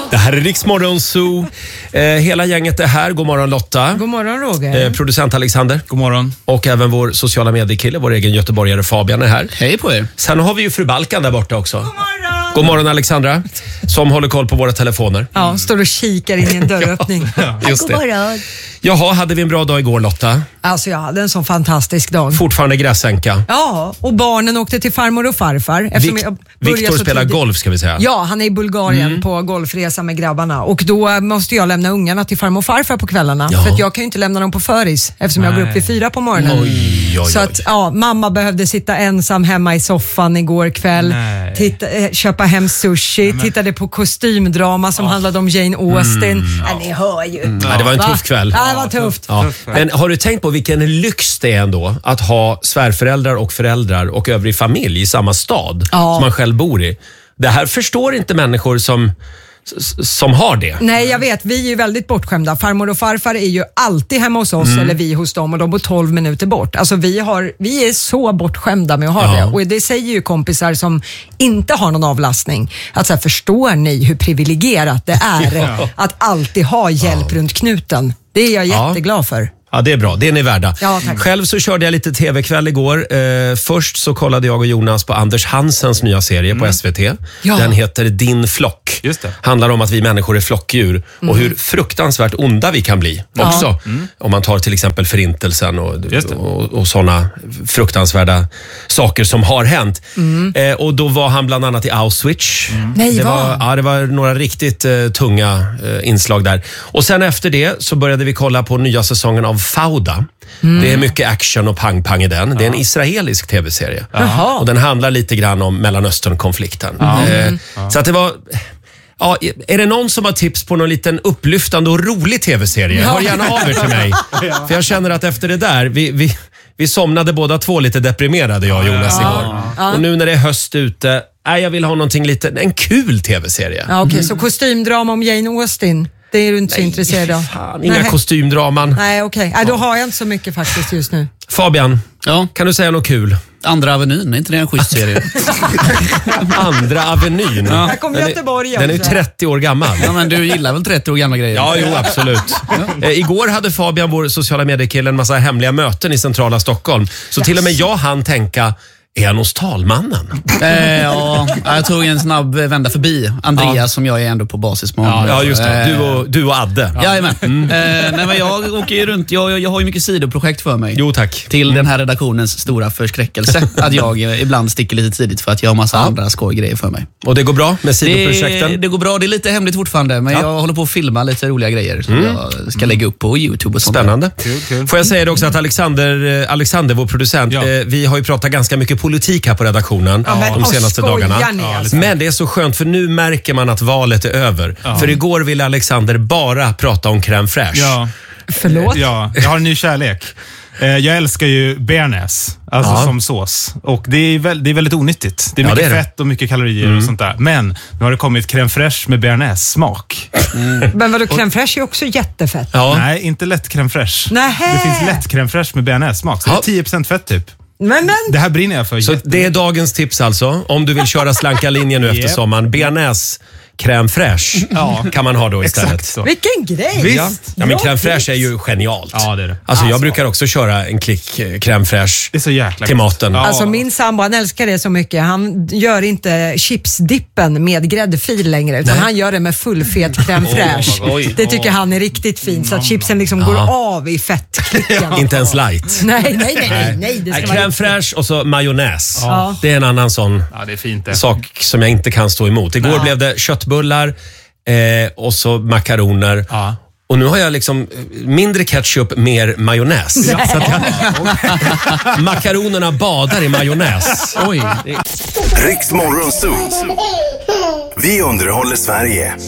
Det här är Rix Morgon Zoo. Hela gänget är här. God morgon Lotta. God morgon Roger. Producent Alexander. God morgon. Och även vår sociala mediekille, vår egen göteborgare Fabian är här. Hej på er. Sen har vi ju fru Balkan där borta också. God morgon. God morgon Alexandra, som håller koll på våra telefoner. Ja, står och kikar in i en dörröppning. Just det. God morgon. Jaha, hade vi en bra dag igår Lotta? Alltså jag hade en sån fantastisk dag. Fortfarande gräsänka. Ja, och barnen åkte till farmor och farfar. Viktor spelar golf ska vi säga. Ja, han är i Bulgarien på golfresa med grabbarna. Och då måste jag lämna ungarna till farmor och farfar på kvällarna. Ja. För att jag kan ju inte lämna dem på föris eftersom jag går upp vid 4 på morgonen. Oj. Så att mamma behövde sitta ensam hemma i soffan igår kväll. Köpa hem sushi. Tittade på kostymdrama som handlade om Jane Austen. Ja, ni hör ju. Ja, det var en tuff kväll. Ja, det var tufft. Ja. Men har du tänkt på vilken lyx det är ändå att ha svärföräldrar och föräldrar och övrig familj i samma stad som man själv bor i? Det här förstår inte människor som har det. Nej, jag vet. Vi är ju väldigt bortskämda. Farmor och farfar är ju alltid hemma hos oss eller vi hos dem och de bor 12 minuter bort. Alltså vi är så bortskämda med att ha det. Och det säger ju kompisar som inte har någon avlastning. Att så här, förstår ni hur privilegierat det är att alltid ha hjälp runt knuten? Det är jag jätteglad för. Ja, det är bra. Det är ni värda. Ja, tack. Själv så körde jag lite tv-kväll igår. Först så kollade jag och Jonas på Anders Hansens nya serie på SVT. Ja. Den heter Din flock. Just det. Handlar om att vi människor är flockdjur och hur fruktansvärt onda vi kan bli också. Om man tar till exempel förintelsen och sådana fruktansvärda saker som har hänt. Och då var han bland annat i Auschwitz. Nej, det var några riktigt tunga inslag där. Och sen efter det så började vi kolla på nya säsongen av Fauda. Det är mycket action och pang-pang i den. Det är en israelisk tv-serie. Och den handlar lite grann om Mellanöstern-konflikten. Så att det var... Ja, är det någon som har tips på någon liten upplyftande och rolig tv-serie? Hör gärna av er till mig. För jag känner att efter det där... Vi somnade båda två lite deprimerade, jag och Jonas igår. Och nu när det är höst ute... jag vill ha någonting en kul tv-serie. Ja, okej. Så kostymdrama om Jane Austen. Det är du inte så intresserad av. Fan, inga kostymdraman. Nej, okej. Då har jag inte så mycket faktiskt just nu. Fabian, kan du säga något kul? Andra Avenyn, är inte det en schysst serie? Andra Avenyn. Här kommer Göteborg också. Den är ju 30 år gammal. Ja, men du gillar väl 30 år gamla grejer? Ja, jo, absolut. Igår hade Fabian, vår sociala mediekille, en massa hemliga möten i centrala Stockholm. Så till och med jag hann tänka... Är han hos talmannen? Jag tog en snabb vända förbi Andreas som jag är ändå på basis med. Ja, just det. Du och Adde. Jajamän. Nej, men jag åker ju runt. Jag har ju mycket sidoprojekt för mig. Jo, tack. Till den här redaktionens stora förskräckelse. Att jag ibland sticker lite tidigt för att jag har massa andra skojgrejer för mig. Och det går bra med sidoprojekten? Det går bra. Det är lite hemligt fortfarande. Men jag håller på att filma lite roliga grejer som jag ska lägga upp på YouTube och sånt. Spännande. Får jag säga det också att Alexander, vår producent, vi har ju pratat ganska mycket politik här på redaktionen de senaste dagarna. Men det är så skönt för nu märker man att valet är över. För igår ville Alexander bara prata om crème fraîche. Förlåt? Ja, jag har en ny kärlek. Jag älskar ju bearnaise, alltså som sås. Och det är väldigt onyttigt. Det är mycket fett och mycket kalorier och sånt där. Men nu har det kommit crème fraîche med bearnaise-smak. Men vadå, crème fraîche är också jättefett. Nej, inte lätt crème fraîche. Nähä. Det finns lätt crème fraîche med bearnaise-smak. Så det är 10% fett typ. Men. Det här brinner jag för. Så det är dagens tips alltså. Om du vill köra slanka linjen nu efter sommaren. Bearnaise crème fraîche kan man ha då istället. Exakt så. Vilken grej! Visst. Ja, men crème fraîche är ju genialt. Ja, det är det. Alltså jag brukar också köra en klick crème fraîche Det är så jäkla till maten. Ja. Alltså min sambo, han älskar det så mycket. Han gör inte chipsdippen med gräddfil längre utan han gör det med fullfet crème fraîche. Det tycker han är riktigt fint så att chipsen liksom går av i fettklicken. Inte ens light. Nej. Det ska vara Crème fraîche och så majonnäs. Det är en annan sån Det är fint det. sak som jag inte kan stå emot. Igår blev det köttbullar och så makaroner. Och nu har jag liksom mindre ketchup, mer majonnäs. Så att makaronerna badar i majonnäs. Rix Morgon Zoo. Vi underhåller Sverige.